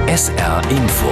SR Info.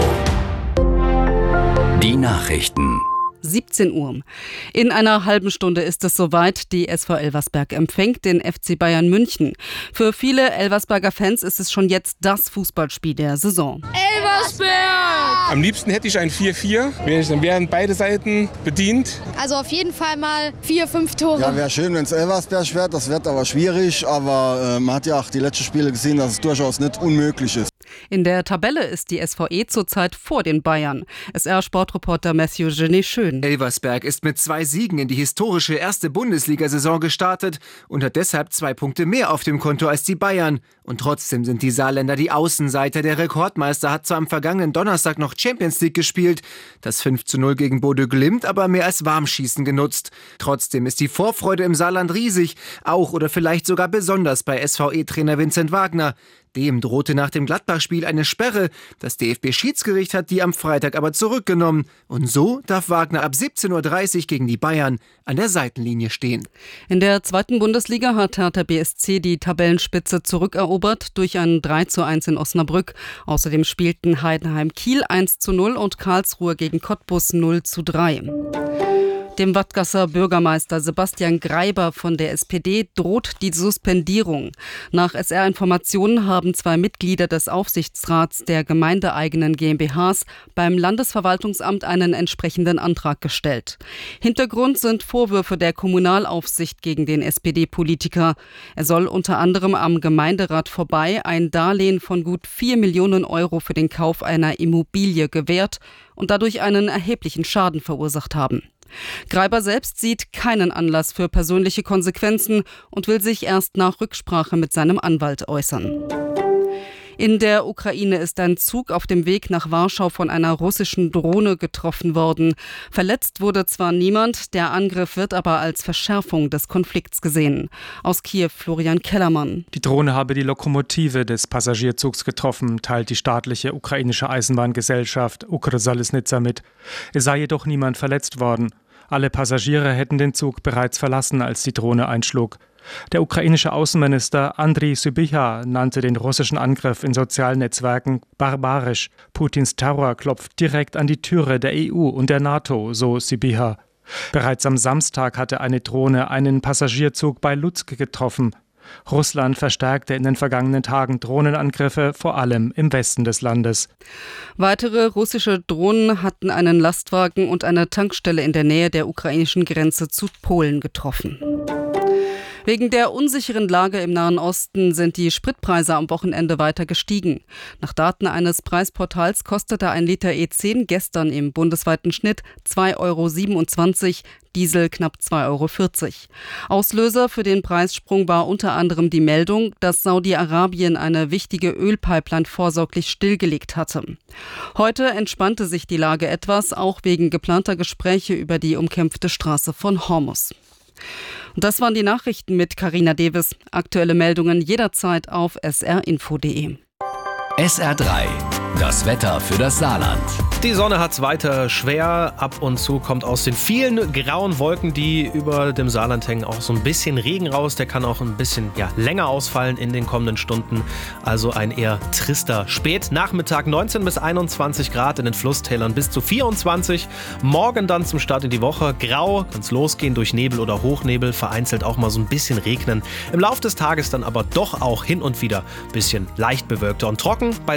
Die Nachrichten. 17 Uhr. In einer halben Stunde ist es soweit. Die SV Elversberg empfängt den FC Bayern München. Für viele Elversberger Fans ist es schon jetzt das Fußballspiel der Saison. Elversberg! Am liebsten hätte ich ein 4-4. Dann wären beide Seiten bedient. Also auf jeden Fall mal 4-5 Tore. Ja, wäre schön, wenn es Elversberg wird. Das wird aber schwierig. Aber man hat ja auch die letzten Spiele gesehen, dass es durchaus nicht unmöglich ist. In der Tabelle ist die SVE zurzeit vor den Bayern. SR-Sportreporter Matthew Genet-Schön. Elversberg ist mit 2 Siegen in die historische erste Bundesliga-Saison gestartet und hat deshalb 2 Punkte mehr auf dem Konto als die Bayern. Und trotzdem sind die Saarländer die Außenseiter. Der Rekordmeister hat zwar am vergangenen Donnerstag noch Champions League gespielt, das 5:0 gegen Bodø Glimt aber mehr als Warmschießen genutzt. Trotzdem ist die Vorfreude im Saarland riesig, auch oder vielleicht sogar besonders bei SVE-Trainer Vincent Wagner. Dem drohte nach dem Gladbach-Spiel eine Sperre. Das DFB-Schiedsgericht hat die am Freitag aber zurückgenommen. Und so darf Wagner ab 17:30 Uhr gegen die Bayern an der Seitenlinie stehen. In der zweiten Bundesliga hat Hertha BSC die Tabellenspitze zurückerobert durch ein 3:1 in Osnabrück. Außerdem spielten Heidenheim Kiel 1:0 und Karlsruhe gegen Cottbus 0:3. Dem Wadgasser Bürgermeister Sebastian Greiber von der SPD droht die Suspendierung. Nach SR-Informationen haben 2 Mitglieder des Aufsichtsrats der gemeindeeigenen GmbHs beim Landesverwaltungsamt einen entsprechenden Antrag gestellt. Hintergrund sind Vorwürfe der Kommunalaufsicht gegen den SPD-Politiker. Er soll unter anderem am Gemeinderat vorbei ein Darlehen von gut 4 Millionen Euro für den Kauf einer Immobilie gewährt und dadurch einen erheblichen Schaden verursacht haben. Greiber selbst sieht keinen Anlass für persönliche Konsequenzen und will sich erst nach Rücksprache mit seinem Anwalt äußern. In der Ukraine ist ein Zug auf dem Weg nach Warschau von einer russischen Drohne getroffen worden. Verletzt wurde zwar niemand, der Angriff wird aber als Verschärfung des Konflikts gesehen. Aus Kiew Florian Kellermann. Die Drohne habe die Lokomotive des Passagierzugs getroffen, teilt die staatliche ukrainische Eisenbahngesellschaft Ukrsaliznytsia mit. Es sei jedoch niemand verletzt worden. Alle Passagiere hätten den Zug bereits verlassen, als die Drohne einschlug. Der ukrainische Außenminister Andriy Sybiha nannte den russischen Angriff in sozialen Netzwerken barbarisch. Putins Terror klopft direkt an die Türe der EU und der NATO, so Sybiha. Bereits am Samstag hatte eine Drohne einen Passagierzug bei Lutsk getroffen. Russland verstärkte in den vergangenen Tagen Drohnenangriffe, vor allem im Westen des Landes. Weitere russische Drohnen hatten einen Lastwagen und eine Tankstelle in der Nähe der ukrainischen Grenze zu Polen getroffen. Wegen der unsicheren Lage im Nahen Osten sind die Spritpreise am Wochenende weiter gestiegen. Nach Daten eines Preisportals kostete ein Liter E10 gestern im bundesweiten Schnitt 2,27 €, Diesel knapp 2,40 €. Auslöser für den Preissprung war unter anderem die Meldung, dass Saudi-Arabien eine wichtige Ölpipeline vorsorglich stillgelegt hatte. Heute entspannte sich die Lage etwas, auch wegen geplanter Gespräche über die umkämpfte Straße von Hormuz. Und das waren die Nachrichten mit Carina Devis. Aktuelle Meldungen jederzeit auf srinfo.de. SR3, das Wetter für das Saarland. Die Sonne hat es weiter schwer. Ab und zu kommt aus den vielen grauen Wolken, die über dem Saarland hängen, auch so ein bisschen Regen raus. Der kann auch ein bisschen länger ausfallen in den kommenden Stunden. Also ein eher trister Spätnachmittag. 19 bis 21 Grad, in den Flusstälern bis zu 24. Morgen dann zum Start in die Woche grau. Kann es losgehen durch Nebel oder Hochnebel. Vereinzelt auch mal so ein bisschen regnen. Im Laufe des Tages dann aber doch auch hin und wieder ein bisschen leicht bewölkter und trocken. Bei